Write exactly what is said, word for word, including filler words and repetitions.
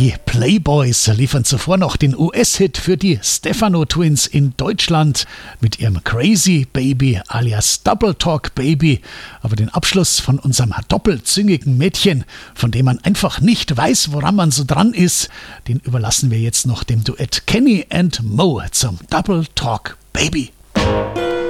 Die Playboys liefern zuvor noch den U S-Hit für die Stefano Twins in Deutschland mit ihrem Crazy Baby alias Double Talk Baby. Aber den Abschluss von unserem doppelzüngigen Mädchen, von dem man einfach nicht weiß, woran man so dran ist, den überlassen wir jetzt noch dem Duett Kenny and Mo zum Double Talk Baby.